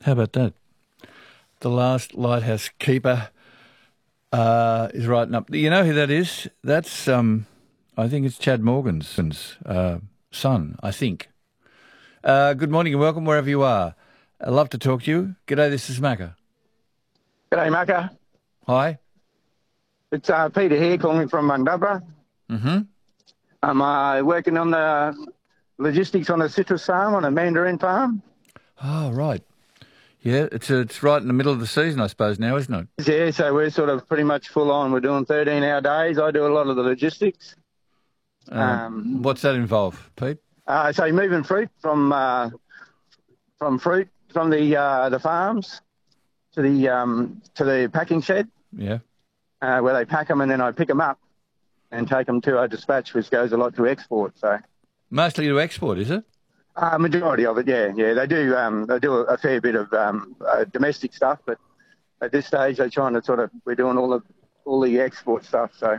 How about that? The last lighthouse keeper is writing up. You know who that is? That's I think it's Chad Morgan's son. I think. Good morning and welcome wherever you are. I'd love to talk to you. G'day, this is Macca. G'day, Macca. Hi. It's Peter here calling from Mundubra. Mm-hmm. I'm working on the logistics on a citrus farm, on a mandarin farm. Oh, right. Yeah, it's right in the middle of the season, I suppose, now, isn't it? Yeah, so we're sort of pretty much full on. We're doing 13-hour days. I do a lot of the logistics. What's that involve, Pete? So moving fruit from the farms to the packing shed. Yeah. Where they pack them, and then I pick them up and take them to our dispatch, which goes a lot to export. So mostly to export, is it? Majority of it, yeah. They do a fair bit of domestic stuff, but at this stage they're trying to we're doing all the export stuff. So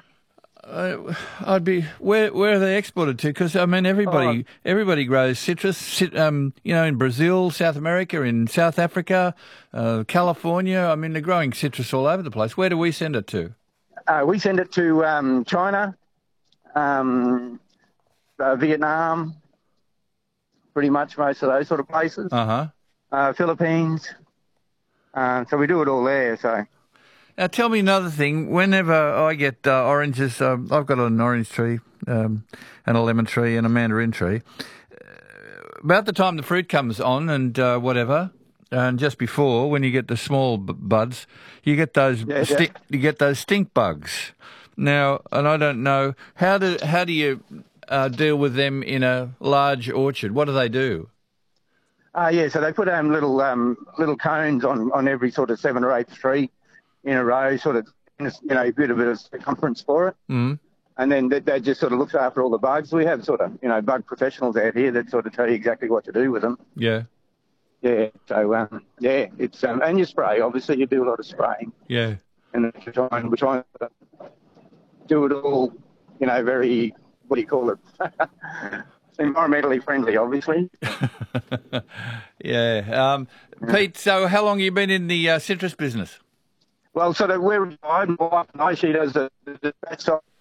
where are they exported to? Because I mean everybody grows citrus, in Brazil, South America, in South Africa, California. I mean they're growing citrus all over the place. Where do we send it to? We send it to China, Vietnam. Pretty much most of those sort of places. Philippines. So we do it all there. So now tell me another thing. Whenever I get oranges, I've got an orange tree and a lemon tree and a mandarin tree. About the time the fruit comes on and whatever, and just before, when you get the small buds, you get those you get those stink bugs. Now, and I don't know how do you deal with them in a large orchard? What do they do? So they put little cones on every sort of 7 or 8 tree in a row, sort of, a bit of circumference for it. Mm. And then that just sort of looks after all the bugs. We have sort of, bug professionals out here that sort of tell you exactly what to do with them. Yeah. Yeah. So, it's, and you spray, obviously you do a lot of spraying. Yeah. And we're trying to do it all, very, what do you call it? Environmentally friendly, obviously. Yeah. Pete, so how long have you been in the citrus business? Well, sort of we're retired. My wife and I, she does the dispatch side